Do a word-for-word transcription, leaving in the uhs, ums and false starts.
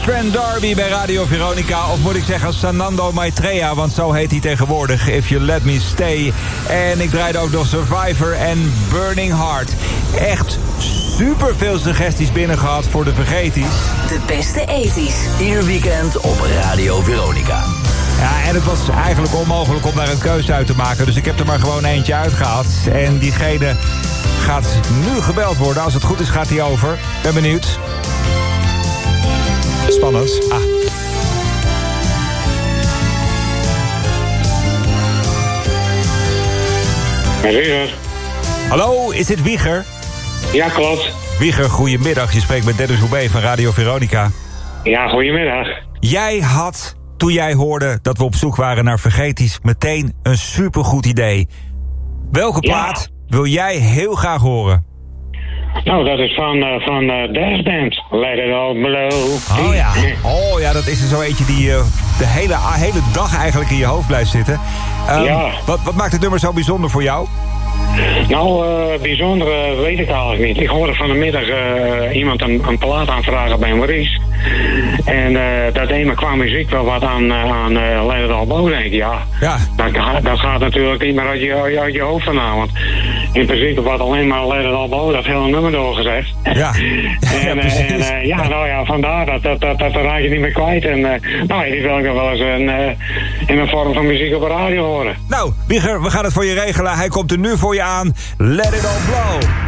Strand Darby bij Radio Veronica. Of moet ik zeggen Sanando Maitreya, want zo heet hij tegenwoordig. If You Let Me Stay. En ik draaide ook nog Survivor en Burning Heart. Echt super veel suggesties binnen gehad voor de vergeties. De beste ethisch. Ieder weekend op Radio Veronica. Ja, en het was eigenlijk onmogelijk om daar een keuze uit te maken. Dus ik heb er maar gewoon eentje uitgehaald. En diegene gaat nu gebeld worden. Als het goed is gaat hij over. Ben benieuwd. Spannend. Ah. Wieger. Hallo, is dit Wieger? Ja, klopt. Wieger, goedemiddag. Je spreekt met Dennis Hoebe van Radio Veronica. Ja, goedemiddag. Jij had, toen jij hoorde dat we op zoek waren naar vergeties, meteen een supergoed idee. Welke plaat ja. wil jij heel graag horen? Nou, dat is van, uh, van uh, Dash Band. Let It All Blow. Oh ja, oh, ja dat is er zo eentje die uh, de hele, uh, hele dag eigenlijk in je hoofd blijft zitten. Um, ja. Wat, wat maakt het nummer zo bijzonder voor jou? Nou, uh, bijzonder uh, weet ik eigenlijk niet. Ik hoorde vanmiddag uh, iemand een, een plaat aanvragen bij Maurice. En uh, dat deed me qua muziek wel wat aan, uh, aan uh, Let It All Blow, denk ik. Ja, ja. Dat, dat gaat natuurlijk niet meer uit je, uit je hoofd vandaan. Want in principe wordt alleen maar Let It All Blow, dat hele nummer doorgezegd. Ja, en, ja, uh, en uh, ja, nou ja, vandaar, dat, dat, dat, dat raak je niet meer kwijt. En uh, nou, die wil ik nog wel eens een, uh, in een vorm van muziek op de radio horen. Nou, Wieger, we gaan het voor je regelen. Hij komt er nu voor je aan. Let It All Blow.